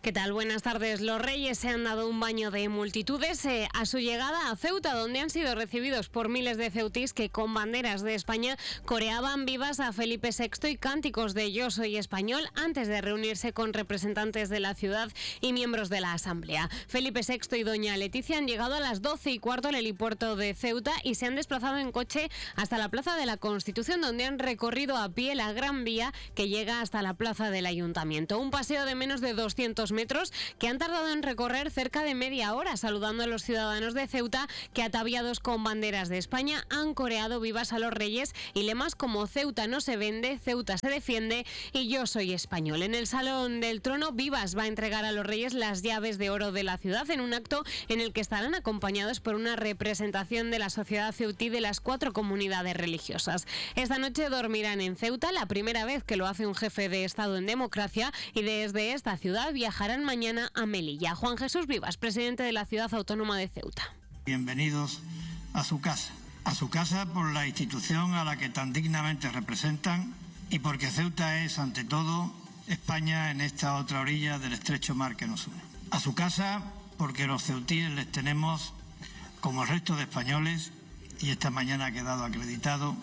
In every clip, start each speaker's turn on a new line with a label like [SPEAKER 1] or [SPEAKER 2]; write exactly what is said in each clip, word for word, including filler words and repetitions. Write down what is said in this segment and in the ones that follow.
[SPEAKER 1] ¿Qué tal? Buenas tardes. Los Reyes se han dado un baño de multitudes eh, a su llegada a Ceuta, donde han sido recibidos por miles de ceutís que con banderas de España coreaban vivas a Felipe sexto y cánticos de Yo soy español antes de reunirse con representantes de la ciudad y miembros de la Asamblea. Felipe sexto y doña Leticia han llegado a las doce y cuarto al helipuerto de Ceuta y se han desplazado en coche hasta la Plaza de la Constitución, donde han recorrido a pie la Gran Vía que llega hasta la Plaza del Ayuntamiento. Un paseo de menos de doscientos metros que han tardado en recorrer cerca de media hora, saludando a los ciudadanos de Ceuta que, ataviados con banderas de España, han coreado vivas a los Reyes y lemas como Ceuta no se vende, Ceuta se defiende y Yo soy español. En el Salón del Trono, Vivas va a entregar a los Reyes las llaves de oro de la ciudad en un acto en el que estarán acompañados por una representación de la sociedad ceutí de las cuatro comunidades religiosas. Esta noche dormirán en Ceuta, la primera vez que lo hace un jefe de Estado en democracia, y desde esta ciudad viajarán mañana a Melilla. Juan Jesús Vivas, presidente de la Ciudad Autónoma de Ceuta.
[SPEAKER 2] Bienvenidos a su casa. A su casa por la institución a la que tan dignamente representan y porque Ceuta es, ante todo, España en esta otra orilla del estrecho mar que nos une. A su casa porque los ceutíes les tenemos, como el resto de españoles, y esta mañana ha quedado acreditado,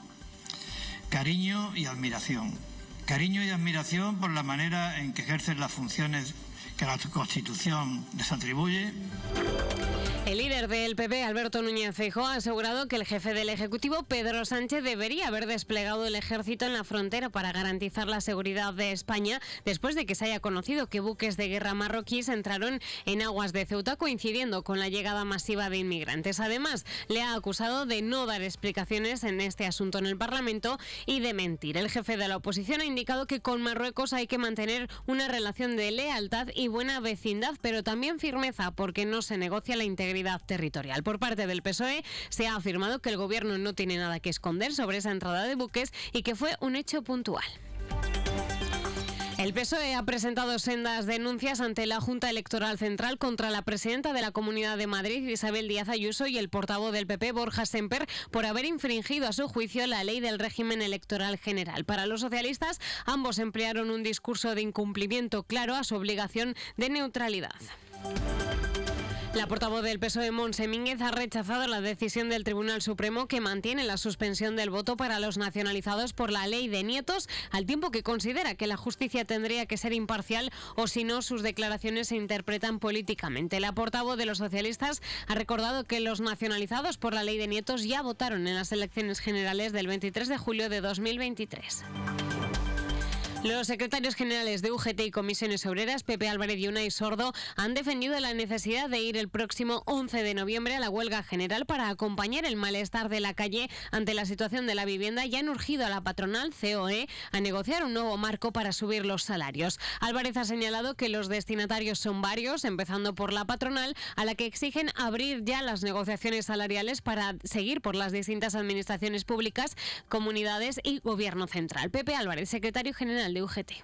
[SPEAKER 2] cariño y admiración. Cariño y admiración por la manera en que ejercen las funciones que la Constitución les atribuye.
[SPEAKER 1] El líder del P P, Alberto Núñez Feijóo, ha asegurado que el jefe del Ejecutivo, Pedro Sánchez, debería haber desplegado el ejército en la frontera para garantizar la seguridad de España después de que se haya conocido que buques de guerra marroquíes entraron en aguas de Ceuta coincidiendo con la llegada masiva de inmigrantes. Además, le ha acusado de no dar explicaciones en este asunto en el Parlamento y de mentir. El jefe de la oposición ha indicado que con Marruecos hay que mantener una relación de lealtad y buena vecindad, pero también firmeza, porque no se negocia la integridad territorial. Por parte del P S O E se ha afirmado que el gobierno no tiene nada que esconder sobre esa entrada de buques y que fue un hecho puntual. El P S O E ha presentado sendas denuncias ante la Junta Electoral Central contra la presidenta de la Comunidad de Madrid, Isabel Díaz Ayuso, y el portavoz del P P, Borja Semper, por haber infringido a su juicio la ley del régimen electoral general. Para los socialistas, ambos emplearon un discurso de incumplimiento claro a su obligación de neutralidad. La portavoz del P S O E, Montse Mínguez, ha rechazado la decisión del Tribunal Supremo que mantiene la suspensión del voto para los nacionalizados por la ley de nietos, al tiempo que considera que la justicia tendría que ser imparcial o si no sus declaraciones se interpretan políticamente. La portavoz de los socialistas ha recordado que los nacionalizados por la ley de nietos ya votaron en las elecciones generales del veintitrés de julio de dos mil veintitrés. Los secretarios generales de U G T y Comisiones Obreras, Pepe Álvarez y Unai Sordo, han defendido la necesidad de ir el próximo once de noviembre a la huelga general para acompañar el malestar de la calle ante la situación de la vivienda y han urgido a la patronal C O E a negociar un nuevo marco para subir los salarios. Álvarez ha señalado que los destinatarios son varios, empezando por la patronal, a la que exigen abrir ya las negociaciones salariales para seguir por las distintas administraciones públicas, comunidades y gobierno central. Pepe Álvarez, secretario general de U G T.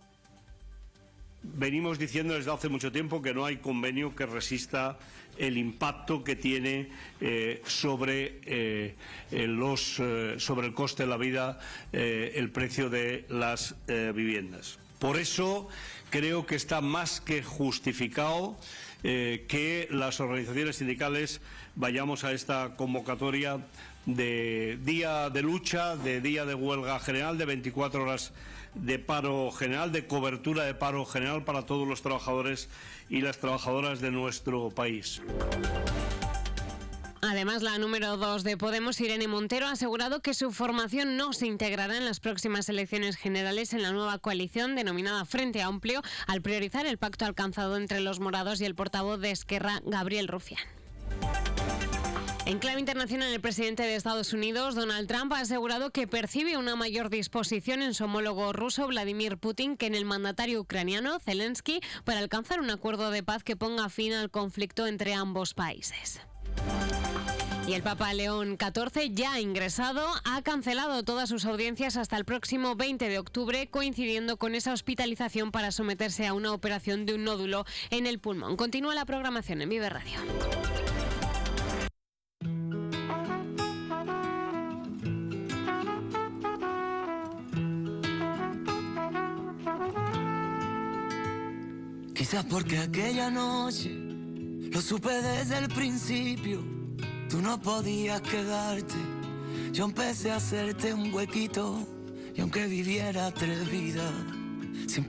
[SPEAKER 3] Venimos diciendo desde hace mucho tiempo que no hay convenio que resista el impacto que tiene eh, sobre eh, los eh, sobre el coste de la vida, eh, el precio de las eh, viviendas. Por eso creo que está más que justificado eh, que las organizaciones sindicales vayamos a esta convocatoria de día de lucha, de día de huelga general, de veinticuatro horas de paro general, de cobertura de paro general para todos los trabajadores y las trabajadoras de nuestro país.
[SPEAKER 1] Además, la número dos de Podemos, Irene Montero, ha asegurado que su formación no se integrará en las próximas elecciones generales en la nueva coalición denominada Frente Amplio, al priorizar el pacto alcanzado entre los morados y el portavoz de Esquerra, Gabriel Rufián. En clave internacional, el presidente de Estados Unidos, Donald Trump, ha asegurado que percibe una mayor disposición en su homólogo ruso, Vladimir Putin, que en el mandatario ucraniano, Zelensky, para alcanzar un acuerdo de paz que ponga fin al conflicto entre ambos países. Y el Papa León catorce, ya ingresado, ha cancelado todas sus audiencias hasta el próximo veinte de octubre, coincidiendo con esa hospitalización para someterse a una operación de un nódulo en el pulmón. Continúa la programación en Vive Radio.
[SPEAKER 4] Quizás porque aquella noche lo supe desde el principio. Tú no podías quedarte. Yo empecé a hacerte un huequito y aunque viviera tres vidas